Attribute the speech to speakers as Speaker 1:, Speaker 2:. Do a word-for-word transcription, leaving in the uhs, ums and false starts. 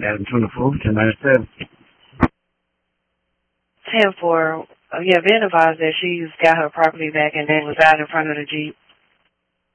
Speaker 1: Adam twenty-four, ten ninety-seven.
Speaker 2: ten four. Uh, yeah, Ben advised that she's got her property back and then was out in front of the Jeep.